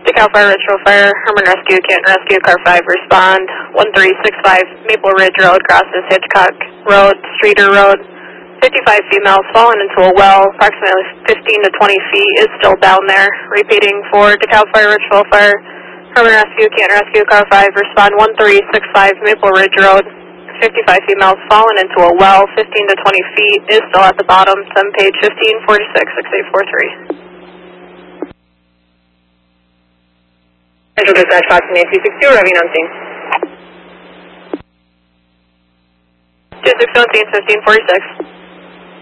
DeKalb Fire, Richville Fire, Herman Rescue, Canton Rescue, Car 5, respond. 1365 Maple Ridge Road, crosses Hitchcock Road, Streeter Road. 55 females fallen into a well, approximately 15 to 20 feet, is still down there. Repeating for DeKalb Fire, Richville Fire, Herman Rescue, Canton Rescue, Car 5, respond. 1365 Maple Ridge Road. 55 females fallen into a well, 15 to 20 feet, is still at the bottom. Send page 1546, 6843. Central Dispatch, Fox Nancy 62, arriving on scene. 2617, 1546.